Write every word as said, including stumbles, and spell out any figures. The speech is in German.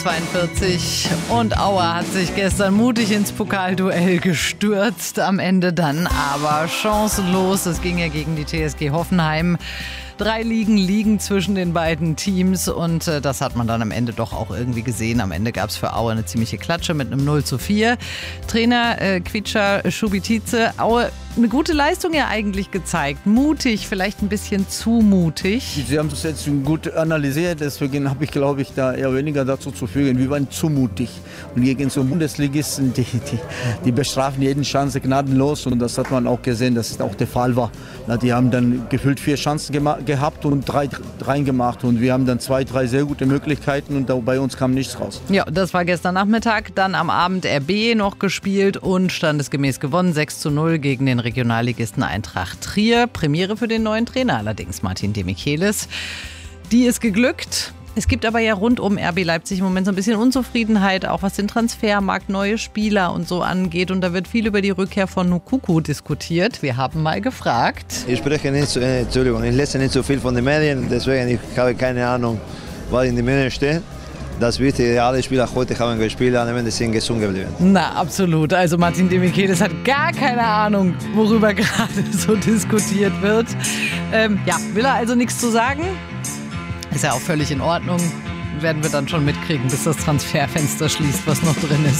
zweiundvierzig und Aue hat sich gestern mutig ins Pokalduell gestürzt, am Ende dann aber chancenlos. Es ging ja gegen die T S G Hoffenheim. Drei Ligen liegen zwischen den beiden Teams und äh, das hat man dann am Ende doch auch irgendwie gesehen. Am Ende gab es für Aue eine ziemliche Klatsche mit einem null zu vier. Trainer äh, Kviča Šubitice, Aue, eine gute Leistung ja eigentlich gezeigt. Mutig, vielleicht ein bisschen zu mutig. Sie haben das jetzt gut analysiert, deswegen habe ich, glaube ich, da eher weniger dazu zu fügen. Wir waren zu mutig. Und gegen so Bundesligisten, die, die, die bestrafen jeden Chance gnadenlos und das hat man auch gesehen, dass es auch der Fall war. Na, die haben dann gefühlt vier Chancen gemacht. gehabt und drei reingemacht und wir haben dann zwei, drei sehr gute Möglichkeiten und da bei uns kam nichts raus. Ja, das war gestern Nachmittag, dann am Abend R B noch gespielt und standesgemäß gewonnen, sechs zu null gegen den Regionalligisten Eintracht Trier. Premiere für den neuen Trainer allerdings, Martin Demichelis. Die ist geglückt. Es gibt aber ja rund um R B Leipzig im Moment so ein bisschen Unzufriedenheit, auch was den Transfermarkt, neue Spieler und so angeht. Und da wird viel über die Rückkehr von Nkunku diskutiert. Wir haben mal gefragt. Ich spreche nicht so, äh, Entschuldigung, ich lese nicht so viel von den Medien, deswegen ich habe keine Ahnung, was in den Medien steht. Das Wichtige, alle Spieler heute haben gespielt, am Ende sind gesund geblieben. Na, absolut. Also Martin Demichelis hat gar keine Ahnung, worüber gerade so diskutiert wird. Ähm, ja, will er also nichts zu sagen? Ist ja auch völlig in Ordnung. Werden wir dann schon mitkriegen, bis das Transferfenster schließt, was noch drin ist.